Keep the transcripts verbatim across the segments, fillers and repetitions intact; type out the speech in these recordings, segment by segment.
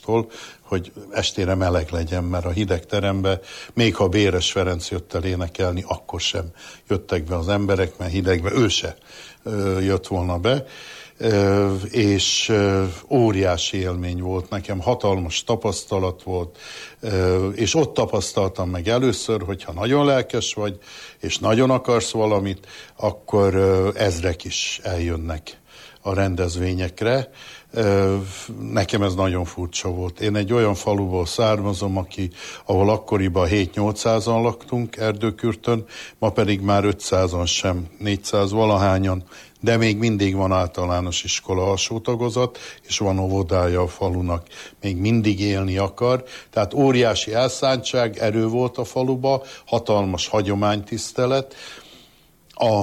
attól, hogy estére meleg legyen, mert a hideg terembe, még ha Béres Ferenc jött el énekelni, akkor sem jöttek be az emberek, mert hidegbe ő se jött volna be. És óriási élmény volt nekem, hatalmas tapasztalat volt, és ott tapasztaltam meg először, hogyha nagyon lelkes vagy, és nagyon akarsz valamit, akkor ezrek is eljönnek a rendezvényekre. Nekem ez nagyon furcsa volt. Én egy olyan faluból származom, aki, ahol akkoriban hét-nyolcszázan laktunk Erdőkürtön, ma pedig már ötszázan sem, négyszáz valahányan, de még mindig van általános iskola alsó tagozat, és van óvodája a falunak, még mindig élni akar. Tehát óriási elszántság, erő volt a faluba, hatalmas hagyománytisztelet. A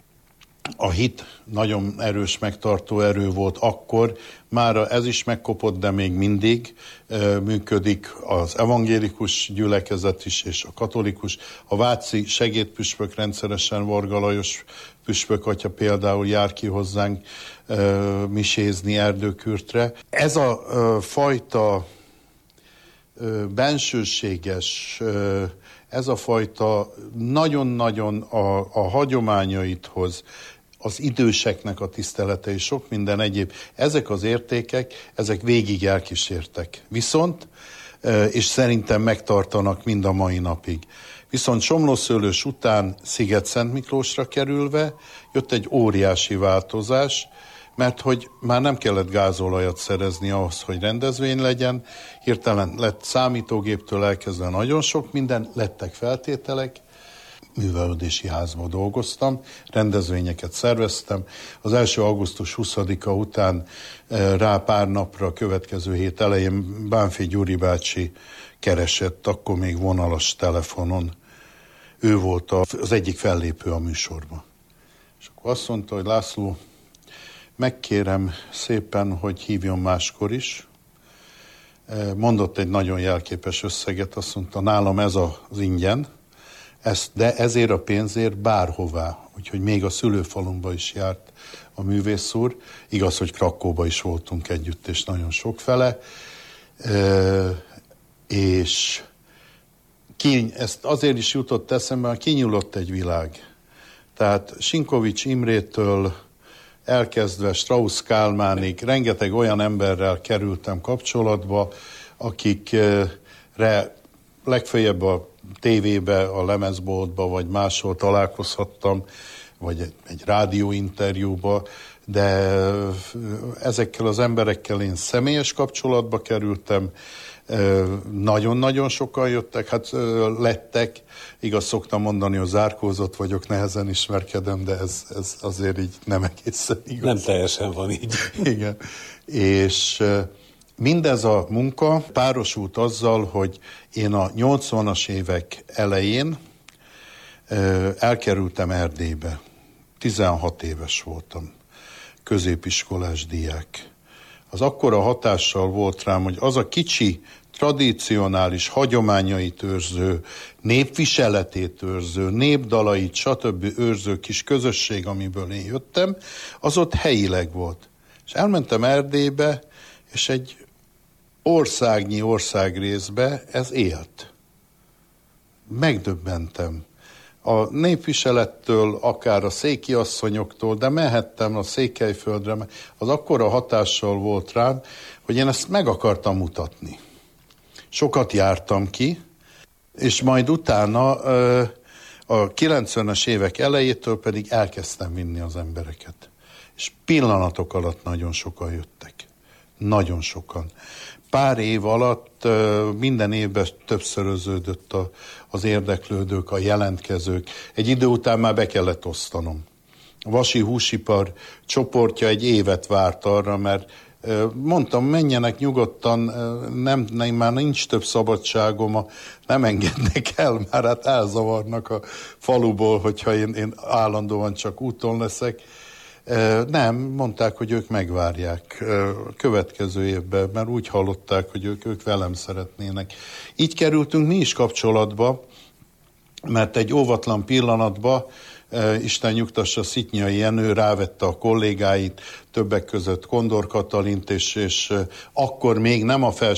A hit nagyon erős megtartó erő volt akkor, már ez is megkopott, de még mindig e, működik az evangélikus gyülekezet is, és a katolikus. A váci segédpüspök rendszeresen, Varga Lajos püspök atya például jár ki hozzánk e, misézni Erdőkürtre. Ez a e, fajta e, bensőséges, e, ez a fajta nagyon-nagyon a, a hagyományaithoz, az időseknek a tisztelete és sok minden egyéb, ezek az értékek, ezek végig elkísértek. Viszont, és szerintem megtartanak mind a mai napig. Viszont Somlószőlős után Sziget-Szent Miklósra kerülve jött egy óriási változás, mert hogy már nem kellett gázolajat szerezni ahhoz, hogy rendezvény legyen, hirtelen lett számítógéptől elkezdve nagyon sok minden, lettek feltételek, művelődési házban dolgoztam, rendezvényeket szerveztem. Az első augusztus huszadika után rá pár napra a következő hét elején Bánfi Gyuri bácsi keresett, akkor még vonalas telefonon. Ő volt az egyik fellépő a műsorban. És akkor azt mondta, hogy László, megkérem szépen, hogy hívjon máskor is. Mondott egy nagyon jelképes összeget, azt mondta, nálam ez az ingyen, ezt, de ezért a pénzért bárhová, úgyhogy még a szülőfalumba is járt a művész úr. Igaz, hogy Krakóba is voltunk együtt, és nagyon sokfele. E, és ki, ezt azért is jutott eszembe, mert kinyúlott egy világ. Tehát Sinkovics Imrétől elkezdve Strauss Kálmánig, rengeteg olyan emberrel kerültem kapcsolatba, akikre legfeljebb a tévébe, a lemezboltba, vagy máshol találkozhattam, vagy egy, egy rádióinterjúba, de ezekkel az emberekkel én személyes kapcsolatba kerültem, nagyon-nagyon sokan jöttek, hát lettek, igaz szoktam mondani, hogy zárkózott vagyok, nehezen ismerkedem, de ez, ez azért így nem egészen igaz. Nem teljesen van így. Igen, és mindez a munka párosult azzal, hogy én a nyolcvanas évek elején elkerültem Erdélybe. tizenhat éves voltam, középiskolás diák. Az akkora hatással volt rám, hogy az a kicsi, tradicionális, hagyományait őrző, népviseletét őrző, népdalait, stb. Őrző kis közösség, amiből én jöttem, az ott helyileg volt. És elmentem Erdélybe, és egy országnyi országrészbe ez élt. Megdöbbentem. A népviselettől, akár a széki asszonyoktól, de mehettem a Székelyföldre, az akkora hatással volt rám, hogy én ezt meg akartam mutatni. Sokat jártam ki, és majd utána a kilencvenes évek elejétől pedig elkezdtem vinni az embereket. És pillanatok alatt nagyon sokan jöttek. Nagyon sokan. Pár év alatt minden évben többszöröződött a, az érdeklődők, a jelentkezők. Egy idő után már be kellett osztanom. A Vasi Húsipar csoportja egy évet várt arra, mert mondtam, menjenek nyugodtan, nem, nem, már nincs több szabadságom, nem engednek el, már hát elzavarnak a faluból, hogyha én, én állandóan csak úton leszek. Nem, mondták, hogy ők megvárják a következő évben, mert úgy hallották, hogy ők, ők velem szeretnének. Így kerültünk mi is kapcsolatba, mert egy óvatlan pillanatban Isten nyugtassa, Szitnyai Jenő rávette a kollégáit, többek között Kondor Katalint, és, és akkor még nem a felső